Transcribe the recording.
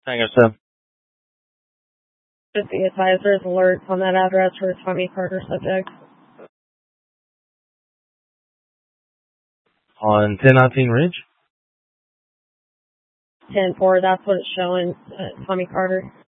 Tango 7. Just be advised there's alerts on that address for a Tommy Carter subject. On 1019 Ridge? 10-4, that's what it's showing, Tommy Carter.